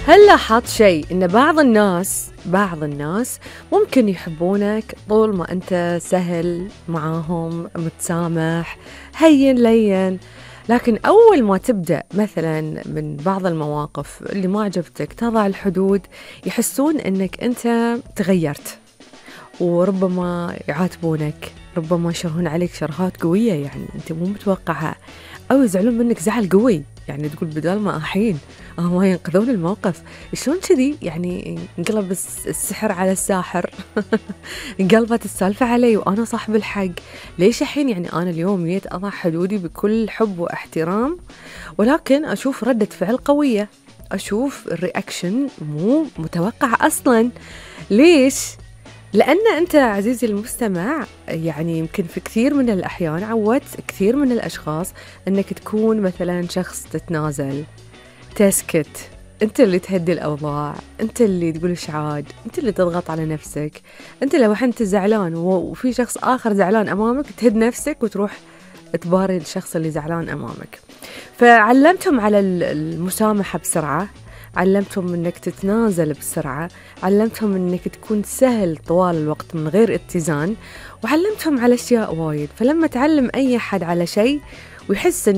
هل لاحظت شيء إن بعض الناس ممكن يحبونك طول ما أنت سهل معاهم، متسامح، هين لين، لكن أول ما تبدأ مثلا من بعض المواقف اللي ما عجبتك تضع الحدود، يحسون إنك أنت تغيرت، وربما يعاتبونك، ربما يشرهون عليك شرهات قوية يعني أنت مو متوقعها، أو يزعلون منك زعل قوي، يعني تقول بدال ما أحين ما ينقذون الموقف. شلون كذي يعني انقلب السحر على الساحر انقلبت السالفة علي وأنا صاحب الحق. ليش الحين يعني أنا اليوم جيت أضع حدودي بكل حب واحترام، ولكن أشوف ردة فعل قوية، أشوف الرياكشن مو متوقع أصلا. ليش؟ لأن أنت عزيزي المستمع يعني يمكن في كثير من الأحيان عودت كثير من الأشخاص أنك تكون مثلا شخص تتنازل، تسكت، أنت اللي تهدي الأوضاع، أنت اللي تقول إشعاج، أنت اللي تضغط على نفسك، أنت لو أنت زعلان وفي شخص آخر زعلان أمامك تهد نفسك وتروح تباري الشخص اللي زعلان أمامك. فعلمتهم على المسامحة بسرعة، علمتهم أنك تتنازل بسرعة، علمتهم أنك تكون سهل طوال الوقت من غير اتزان، وعلمتهم على أشياء وايد. فلما تعلم أي حد على شيء ويحس